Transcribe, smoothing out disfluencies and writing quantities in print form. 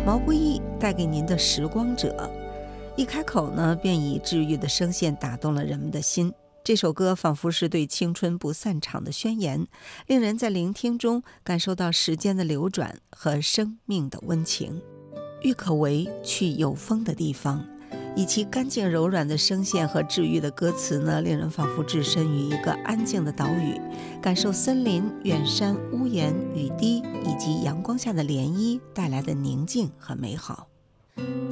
毛不易带给您的时光者，一开口呢，便以治愈的声线打动了人们的心。这首歌仿佛是对青春不散场的宣言，令人在聆听中感受到时间的流转和生命的温情。郁可唯去有风的地方，以其干净柔软的声线和治愈的歌词呢，令人仿佛置身于一个安静的岛屿，感受森林、远山、屋檐、雨滴以及阳光下的涟漪带来的宁静和美好。